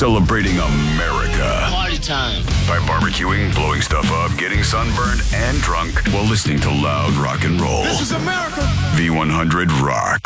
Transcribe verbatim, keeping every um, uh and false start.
Celebrating America. Party time. By barbecuing, blowing stuff up, getting sunburned, and drunk while listening to loud rock and roll. This is America. V one hundred Rock.